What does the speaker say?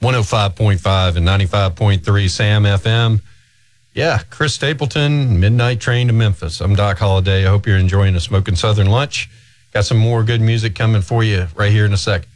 105.5 and 95.3 Sam FM. Yeah, Chris Stapleton, Midnight Train to Memphis. I'm Doc Holliday. I hope you're enjoying a Smoking Southern lunch. Got some more good music coming for you right here in a sec.